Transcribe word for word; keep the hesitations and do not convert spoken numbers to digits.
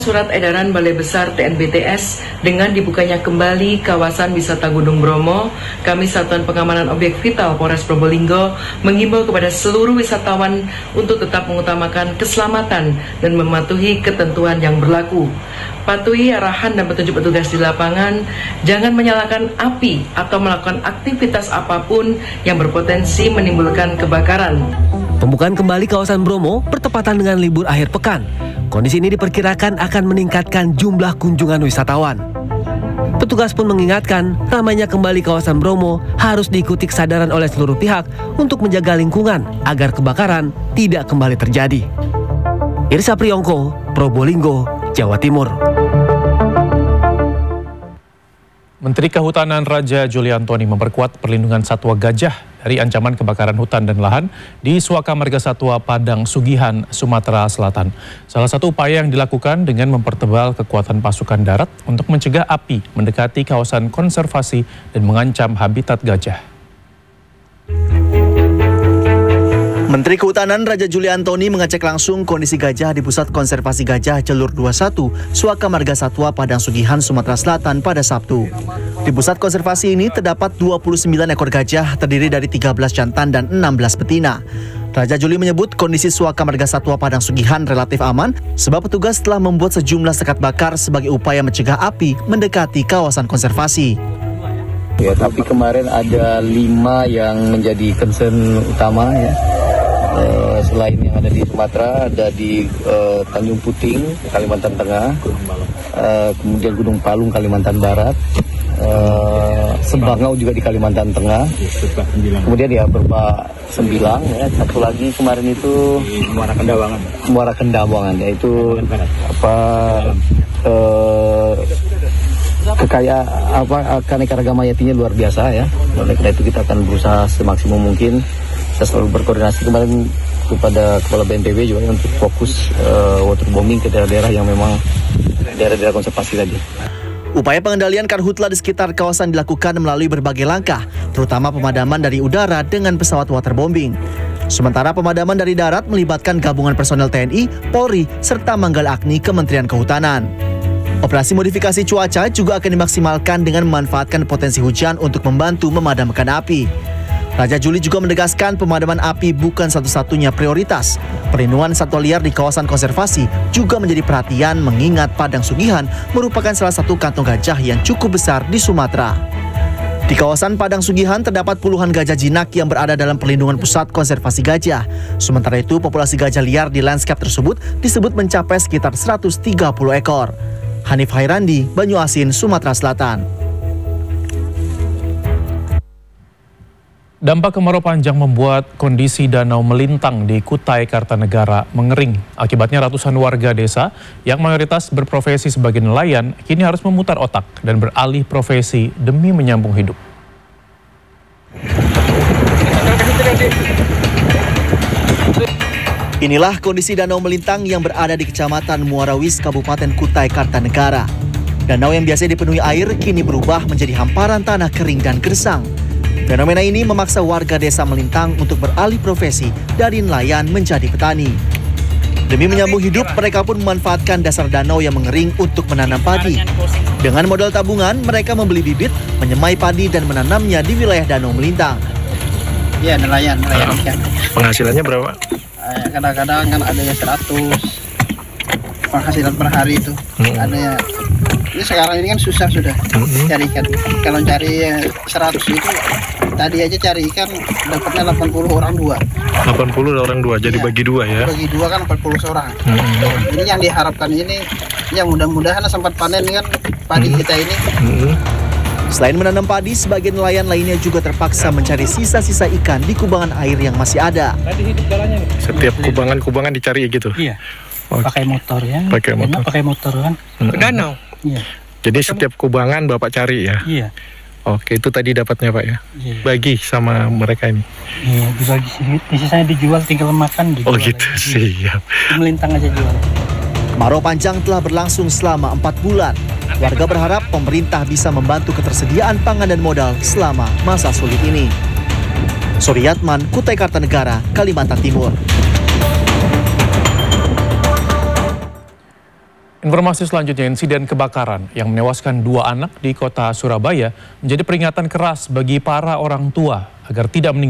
Surat edaran Balai Besar T N B T S dengan dibukanya kembali kawasan wisata Gunung Bromo, kami Satuan Pengamanan Objek Vital Polres Probolinggo menghimbau kepada seluruh wisatawan untuk tetap mengutamakan keselamatan dan mematuhi ketentuan yang berlaku. Patuhi arahan dan petunjuk petugas di lapangan, jangan menyalakan api atau melakukan aktivitas apapun yang berpotensi menimbulkan kebakaran. Pembukaan kembali kawasan Bromo bertepatan dengan libur akhir pekan. Kondisi ini diperkirakan akan meningkatkan jumlah kunjungan wisatawan. Petugas pun mengingatkan, ramainya kembali kawasan Bromo harus diikuti kesadaran oleh seluruh pihak untuk menjaga lingkungan agar kebakaran tidak kembali terjadi. Irsa Priyongko, Probolinggo, Jawa Timur. Menteri Kehutanan Raja Juli Antoni memperkuat perlindungan satwa gajah dari ancaman kebakaran hutan dan lahan di Suaka Marga Satwa Padang Sugihan, Sumatera Selatan. Salah satu upaya yang dilakukan dengan mempertebal kekuatan pasukan darat untuk mencegah api mendekati kawasan konservasi dan mengancam habitat gajah. Menteri Kehutanan Raja Juli Antoni mengecek langsung kondisi gajah di Pusat Konservasi Gajah Jalur dua puluh satu, Suaka Marga Satwa Padang Sugihan, Sumatera Selatan pada Sabtu. Di pusat konservasi ini terdapat dua puluh sembilan ekor gajah terdiri dari tiga belas jantan dan enam belas betina. Raja Juli menyebut kondisi Suaka Marga Satwa Padang Sugihan relatif aman sebab petugas telah membuat sejumlah sekat bakar sebagai upaya mencegah api mendekati kawasan konservasi. Ya, tapi kemarin ada lima yang menjadi concern utama ya. Uh, selain yang ada di Sumatera, ada di uh, Tanjung Puting, Kalimantan Tengah, uh, kemudian Gunung Palung, Kalimantan Barat, uh, Sebangau juga di Kalimantan Tengah, kemudian ya Berba Sembilang, ya, satu lagi kemarin itu Muara Kendawangan, Muara Kendawangan, yaitu apa uh, kekayaan apa keanekaragaman hayatinya luar biasa ya. Oleh karena itu kita akan berusaha semaksimum mungkin. Kita selalu berkoordinasi kemarin kepada Kepala B N P B juga untuk fokus uh, waterbombing ke daerah-daerah yang memang daerah-daerah konservasi tadi. Upaya pengendalian karhutla di sekitar kawasan dilakukan melalui berbagai langkah, terutama pemadaman dari udara dengan pesawat waterbombing. Sementara pemadaman dari darat melibatkan gabungan personel T N I, Polri, serta Manggala Agni Kementerian Kehutanan. Operasi modifikasi cuaca juga akan dimaksimalkan dengan memanfaatkan potensi hujan untuk membantu memadamkan api. Raja Juli juga menegaskan pemadaman api bukan satu-satunya prioritas. Perlindungan satwa liar di kawasan konservasi juga menjadi perhatian mengingat Padang Sugihan merupakan salah satu kantong gajah yang cukup besar di Sumatera. Di kawasan Padang Sugihan terdapat puluhan gajah jinak yang berada dalam perlindungan pusat konservasi gajah. Sementara itu populasi gajah liar di lanskap tersebut disebut mencapai sekitar seratus tiga puluh ekor. Hanif Hairandi, Banyuasin, Sumatera Selatan. Dampak kemarau panjang membuat kondisi danau melintang di Kutai Kartanegara mengering. Akibatnya ratusan warga desa yang mayoritas berprofesi sebagai nelayan kini harus memutar otak dan beralih profesi demi menyambung hidup. Inilah kondisi danau melintang yang berada di Kecamatan Muarawis, Kabupaten Kutai Kartanegara. Danau yang biasanya dipenuhi air kini berubah menjadi hamparan tanah kering dan gersang. Fenomena ini memaksa warga desa melintang untuk beralih profesi dari nelayan menjadi petani. Demi menyambung hidup, mereka pun memanfaatkan dasar danau yang mengering untuk menanam padi. Dengan modal tabungan, mereka membeli bibit, menyemai padi dan menanamnya di wilayah danau melintang. Iya, nelayan, nelayan ikan. Penghasilannya berapa? Kadang-kadang kan ada yang seratus penghasilan per hari itu. Hmm. Ada ya. Ini sekarang ini kan susah sudah hmm. cari ikan. Kalau cari seratus itu tadi aja cari ikan dapatnya delapan puluh orang dua. delapan puluh orang dua, jadi ya, bagi dua ya? Bagi dua kan empat puluh seorang. Hmm. Ini yang diharapkan ini, yang mudah-mudahan sempat panen kan padi hmm. kita ini. Hmm. Selain menanam padi, sebagian nelayan lainnya juga terpaksa mencari sisa-sisa ikan di kubangan air yang masih ada. Setiap kubangan-kubangan dicari gitu? Iya. Pakai motor ya. Pakai motor. Pakai motor kan. Hmm. Danau. Iya. Jadi setiap kubangan Bapak cari ya? Iya. Oke, itu tadi dapatnya Pak ya? Iya. Bagi sama mereka ini? Iya, dibagi sedikit. Sisanya dijual, tinggal makan. Dijual oh gitu, sih. Siap. Melintang aja jual. Kemarau panjang telah berlangsung selama empat bulan. Warga berharap pemerintah bisa membantu ketersediaan pangan dan modal selama masa sulit ini. Suryatman, Kutai Kartanegara, Kalimantan Timur. Informasi selanjutnya, insiden kebakaran yang menewaskan dua anak di kota Surabaya menjadi peringatan keras bagi para orang tua agar tidak meninggalkan